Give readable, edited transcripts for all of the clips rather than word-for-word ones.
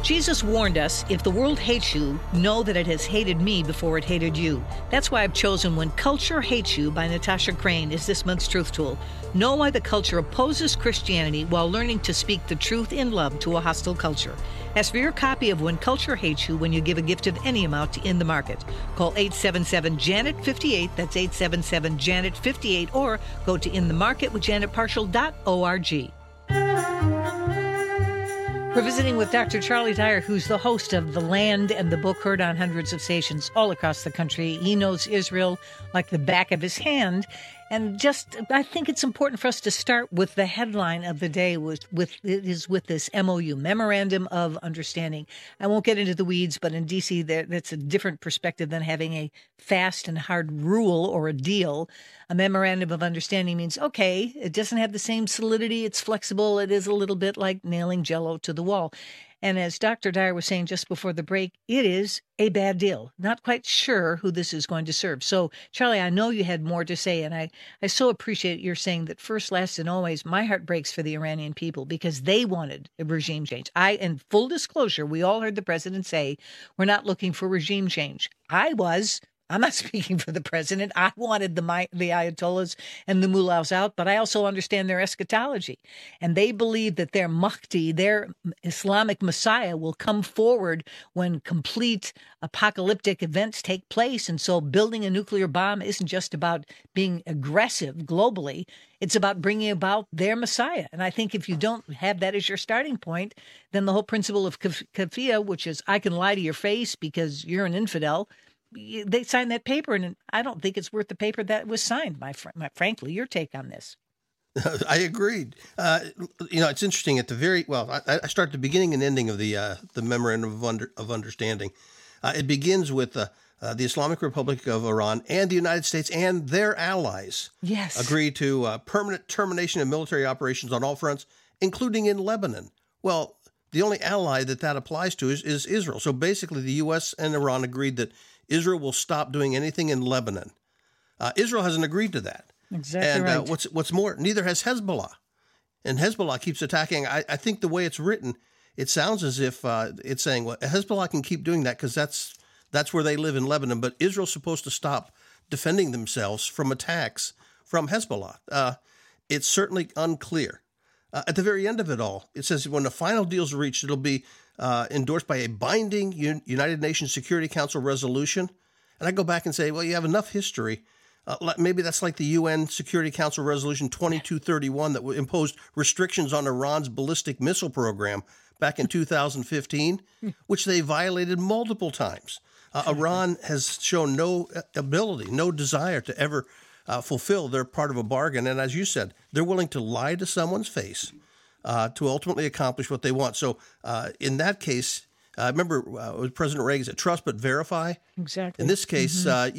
Jesus warned us, if the world hates you, know that it has hated me before it hated you. That's why I've chosen When Culture Hates You by Natasha Crane as this month's truth tool. Know why the culture opposes Christianity while learning to speak the truth in love to a hostile culture. Ask for your copy of When Culture Hates You when you give a gift of any amount to In the Market. Call 877-JANET-58, that's 877-JANET-58, or go to inthemarketwithjanetparshall.org. We're visiting with Dr. Charlie Dyer, who's the host of The Land and the book heard on hundreds of stations all across the country. He knows Israel like the back of his hand. And I think it's important for us to start with the headline of the day with this MOU, Memorandum of Understanding. I won't get into the weeds, but in D.C., that's a different perspective than having a fast and hard rule or a deal. A Memorandum of Understanding means, okay, it doesn't have the same solidity, it's flexible, it is a little bit like nailing Jell-O to the wall. And as Dr. Dyer was saying just before the break, it is a bad deal. Not quite sure who this is going to serve. So, Charlie, I know you had more to say, and I so appreciate your saying that first, last, and always, my heart breaks for the Iranian people because they wanted a regime change. In full disclosure, we all heard the president say, we're not looking for regime change. I'm not speaking for the president. I wanted the Ayatollahs and the mullahs out, but I also understand their eschatology. And they believe that their Mahdi, their Islamic Messiah, will come forward when complete apocalyptic events take place. And so building a nuclear bomb isn't just about being aggressive globally. It's about bringing about their Messiah. And I think if you don't have that as your starting point, then the whole principle of kafia, which is I can lie to your face because you're an infidel, they signed that paper, and I don't think it's worth the paper that was signed. Frankly, your take on this? I agreed. It's interesting. I start at the beginning and ending of the Memorandum of Understanding. It begins with the Islamic Republic of Iran and the United States and their allies agree to permanent termination of military operations on all fronts, including in Lebanon. Well, the only ally that applies to is Israel. So basically, the U.S. and Iran agreed that Israel will stop doing anything in Lebanon. Israel hasn't agreed to that. Exactly right. And what's more, neither has Hezbollah. And Hezbollah keeps attacking. I think the way it's written, it sounds as if it's saying, well, Hezbollah can keep doing that because that's where they live in Lebanon. But Israel's supposed to stop defending themselves from attacks from Hezbollah. It's certainly unclear. At the very end of it all, it says when the final deal is reached, it'll be endorsed by a binding United Nations Security Council resolution. And I go back and say, well, you have enough history. Maybe that's like the UN Security Council Resolution 2231 that imposed restrictions on Iran's ballistic missile program back in 2015, which they violated multiple times. Iran has shown no ability, no desire to ever fulfill their part of a bargain. And as you said, they're willing to lie to someone's face to ultimately accomplish what they want. So in that case, I remember President Reagan said, trust but verify. Exactly. In this case, there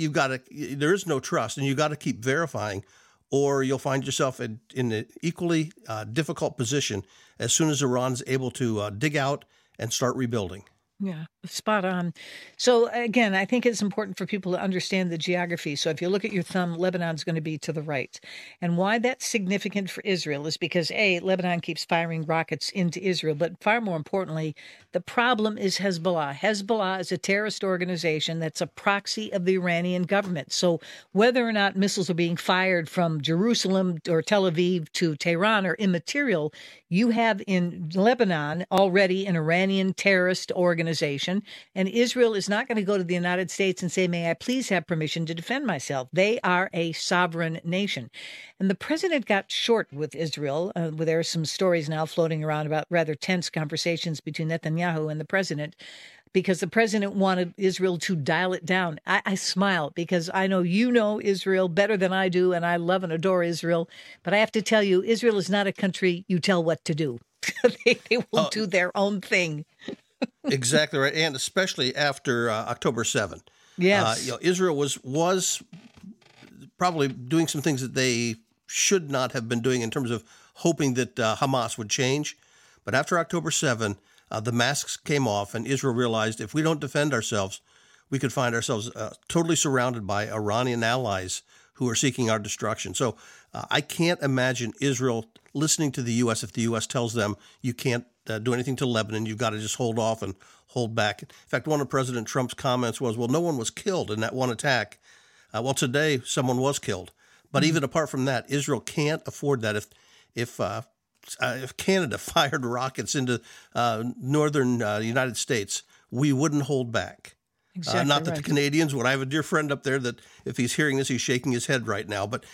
is no trust, and you got to keep verifying, or you'll find yourself in an equally difficult position as soon as Iran's able to dig out and start rebuilding. Yeah, spot on. So again, I think it's important for people to understand the geography. So if you look at your thumb, Lebanon's going to be to the right. And why that's significant for Israel is because, A, Lebanon keeps firing rockets into Israel. But far more importantly, the problem is Hezbollah. Hezbollah is a terrorist organization that's a proxy of the Iranian government. So whether or not missiles are being fired from Jerusalem or Tel Aviv to Tehran are immaterial. You have in Lebanon already an Iranian terrorist organization, and Israel is not going to go to the United States and say, may I please have permission to defend myself? They are a sovereign nation. And the president got short with Israel. There are some stories now floating around about rather tense conversations between Netanyahu and the president, because the president wanted Israel to dial it down. I smile because I know you know Israel better than I do, and I love and adore Israel. But I have to tell you, Israel is not a country you tell what to do. They will do their own thing. Exactly right, and especially after October 7th. Yes. Israel was probably doing some things that they should not have been doing in terms of hoping that Hamas would change. But after October 7th, the masks came off, and Israel realized if we don't defend ourselves, we could find ourselves totally surrounded by Iranian allies who are seeking our destruction. So I can't imagine Israel listening to the U.S. if the U.S. tells them you can't do anything to Lebanon. You've got to just hold off and hold back. In fact, one of President Trump's comments was, well, no one was killed in that one attack. Well, today someone was killed. But even apart from that, Israel can't afford that. If Canada fired rockets into northern United States, we wouldn't hold back. Exactly not that right. the Canadians would. I have a dear friend up there that if he's hearing this, he's shaking his head right now. But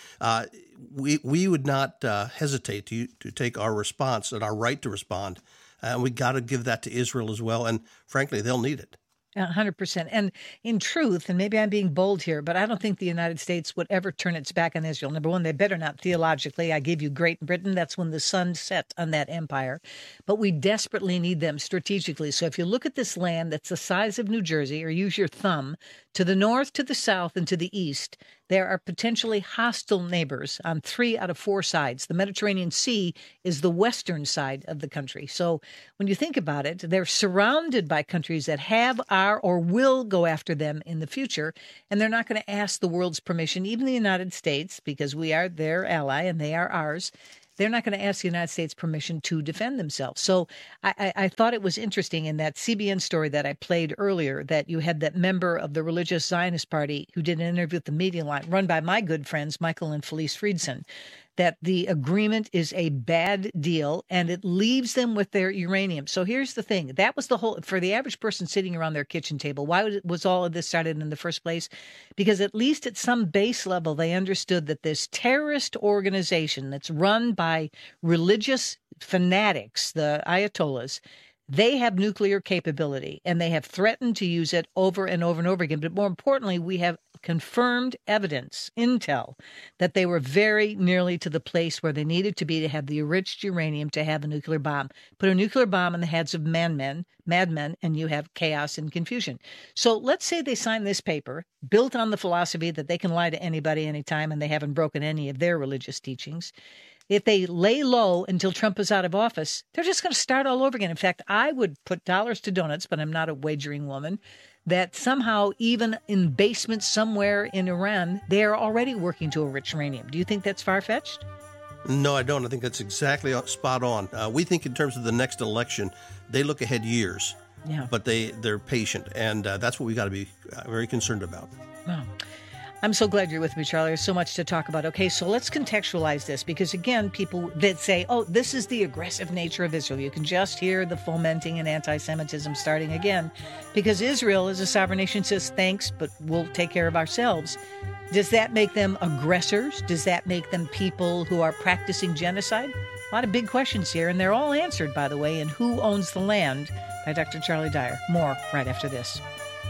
we would not hesitate to take our response and our right to respond. And we got to give that to Israel as well. And frankly, they'll need it. 100%. And in truth, and maybe I'm being bold here, but I don't think the United States would ever turn its back on Israel. Number one, they better not theologically. I gave you Great Britain. That's when the sun set on that empire. But we desperately need them strategically. So if you look at this land that's the size of New Jersey, or use your thumb, to the north, to the south, and to the east, there are potentially hostile neighbors on 3 out of 4 sides. The Mediterranean Sea is the western side of the country. So when you think about it, they're surrounded by countries that have, are, or will go after them in the future. And they're not going to ask the world's permission, even the United States, because we are their ally and they are ours. They're not going to ask the United States permission to defend themselves. So I thought it was interesting in that CBN story that I played earlier that you had that member of the Religious Zionist Party who did an interview with the Media Line, run by my good friends, Michael and Felice Friedson, that the agreement is a bad deal and it leaves them with their uranium. So here's the thing. That was the whole, for the average person sitting around their kitchen table, why was all of this started in the first place? Because at least at some base level, they understood that this terrorist organization that's run by religious fanatics, the Ayatollahs, they have nuclear capability and they have threatened to use it over and over and over again. But more importantly, we have confirmed evidence, intel, that they were very nearly to the place where they needed to be to have the enriched uranium to have a nuclear bomb. Put a nuclear bomb in the heads of madmen, and you have chaos and confusion. So let's say they sign this paper, built on the philosophy that they can lie to anybody anytime and they haven't broken any of their religious teachings. If they lay low until Trump is out of office, they're just going to start all over again. In fact, I would put dollars to donuts, but I'm not a wagering woman, that somehow even in basements somewhere in Iran, they are already working to enrich uranium. Do you think that's far-fetched? No, I don't. I think that's exactly spot on. We think in terms of the next election, they look ahead years, but they're patient, and that's what we got to be very concerned about. Wow. I'm so glad you're with me, Charlie. There's so much to talk about. Okay, so let's contextualize this because, again, people that say, oh, this is the aggressive nature of Israel. You can just hear the fomenting and anti-Semitism starting again because Israel, as a sovereign nation, says thanks, but we'll take care of ourselves. Does that make them aggressors? Does that make them people who are practicing genocide? A lot of big questions here, and they're all answered, by the way, in Who Owns the Land by Dr. Charlie Dyer. More right after this.